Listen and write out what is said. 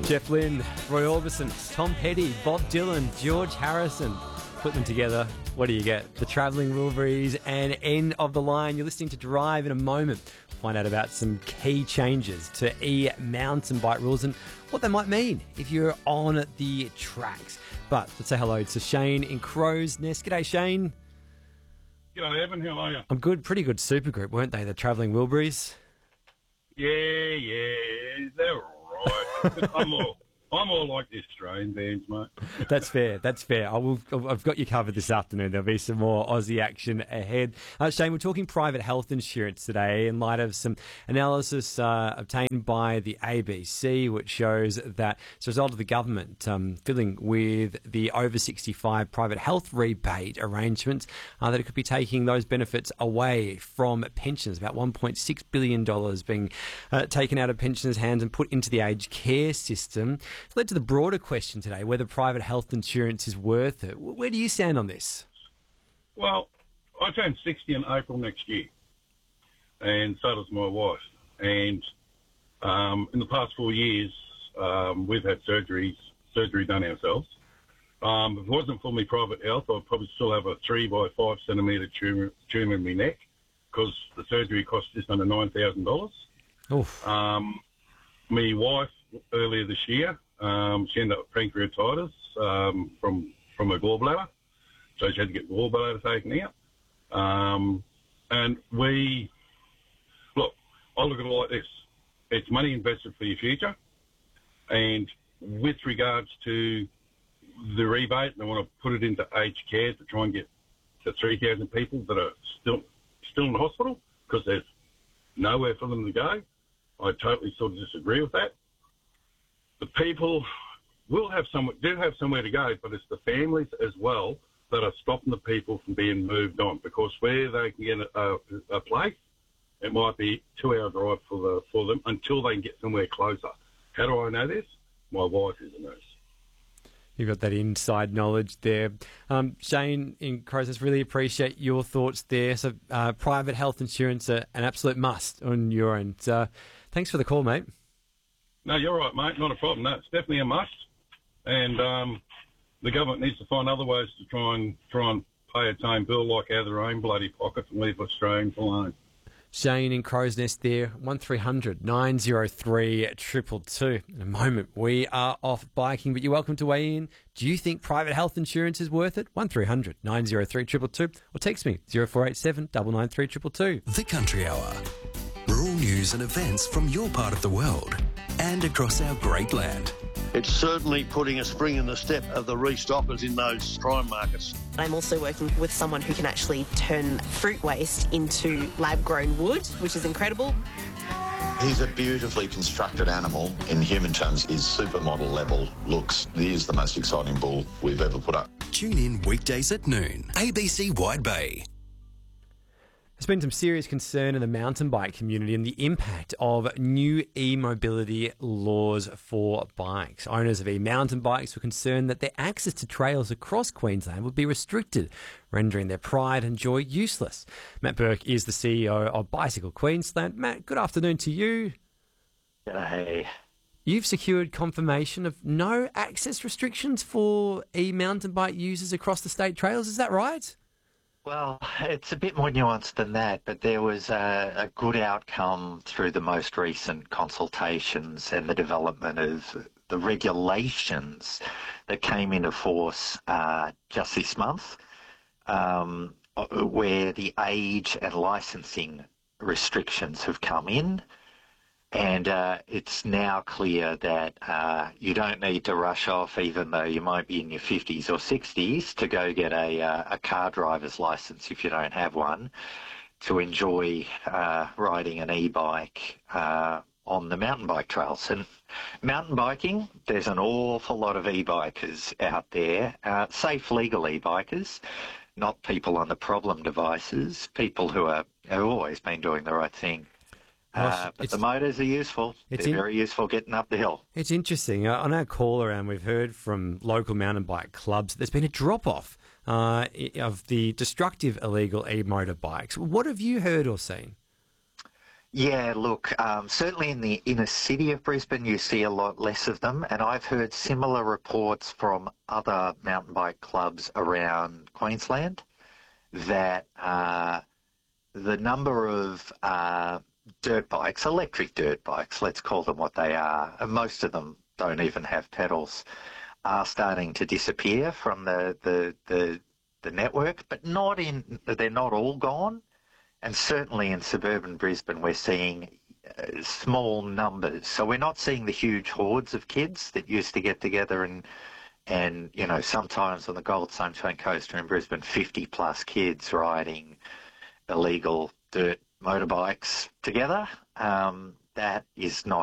Jeff Lynne, Roy Orbison, Tom Petty, Bob Dylan, George Harrison. Put them together, what do you get? The Travelling Wilburys and End of the Line. You're listening to Drive in a moment. Find out about some key changes to e-mountain bike rules and what they might mean if you're on the tracks. But let's say hello to Shane in Crow's Nest. G'day, Shane. G'day, Evan. How are you? I'm good. Pretty good supergroup, weren't they, the Travelling Wilburys? Yeah, they're all right. I'm all like the Australian bands, mate. That's fair. I've got you covered this afternoon. There'll be some more Aussie action ahead. Shane, we're talking private health insurance today in light of some analysis obtained by the ABC, which shows that as a result of the government fiddling with the over 65 private health rebate arrangements, that it could be taking those benefits away from pensioners. About $1.6 billion being taken out of pensioners' hands and put into the aged care system. It's led to the broader question today, whether private health insurance is worth it. Where do you stand on this? Well, I turn 60 in April next year, and so does my wife. And in the past 4 years, we've had surgery done ourselves. If it wasn't for my private health, I'd probably still have a 3 by 5 centimetre tumour in my neck because the surgery cost just under $9,000. Oof. My wife, earlier this year, she ended up with pancreatitis from her gallbladder, so she had to get the gallbladder taken out. And I look at it like this. It's money invested for your future, and with regards to the rebate, they want to put it into aged care to try and get the 3,000 people that are still in the hospital because there's nowhere for them to go. I totally sort of disagree with that. The people do have somewhere to go, but it's the families as well that are stopping the people from being moved on, because where they can get a place, it might be 2 hour drive for them until they can get somewhere closer. How do I know this? My wife is a nurse. You've got that inside knowledge there. Shane in Crow's, really appreciate your thoughts there. So private health insurance, an absolute must on your end. Thanks for the call, mate. No, you're right, mate. Not a problem. No, it's definitely a must. And the government needs to find other ways to try and pay its own bill, like out of their own bloody pockets, and leave Australians alone. Shane in Crow's Nest there, 1300 903 222. In a moment, we are off biking, but you're welcome to weigh in. Do you think private health insurance is worth it? 1300 903 222, or text me 0487 993 222. The Country Hour. Rural news and events from your part of the world and across our great land. It's certainly putting a spring in the step of the restockers in those prime markets. I'm also working with someone who can actually turn fruit waste into lab-grown wood, which is incredible. He's a beautifully constructed animal. In human terms, his supermodel level looks. He is the most exciting bull we've ever put up. Tune in weekdays at noon. ABC Wide Bay. There's been some serious concern in the mountain bike community and the impact of new e-mobility laws for bikes. Owners of e-mountain bikes were concerned that their access to trails across Queensland would be restricted, rendering their pride and joy useless. Matt Burke is the CEO of Bicycle Queensland. Matt, good afternoon to you. Hey. You've secured confirmation of no access restrictions for e-mountain bike users across the state trails, is that right? Well, it's a bit more nuanced than that, but there was a good outcome through the most recent consultations and the development of the regulations that came into force just this month, where the age and licensing restrictions have come in. And it's now clear that you don't need to rush off, even though you might be in your 50s or 60s, to go get a car driver's license if you don't have one, to enjoy riding an e-bike on the mountain bike trails. And mountain biking, there's an awful lot of e-bikers out there, safe legal e-bikers, not people on the problem devices, people who have always been doing the right thing. But the motors are useful. They're very useful getting up the hill. It's interesting. On our call around, we've heard from local mountain bike clubs there's been a drop-off of the destructive illegal e-motorbikes. What have you heard or seen? Yeah, look, certainly in the inner city of Brisbane, you see a lot less of them, and I've heard similar reports from other mountain bike clubs around Queensland that the number of dirt bikes, electric dirt bikes, let's call them what they are, and most of them don't even have pedals, are starting to disappear from the network, but they're not all gone. And certainly in suburban Brisbane, we're seeing small numbers. So we're not seeing the huge hordes of kids that used to get together and you know, sometimes on the Gold Sunshine Coast or in Brisbane, 50 plus kids riding illegal dirt motorbikes together. That is not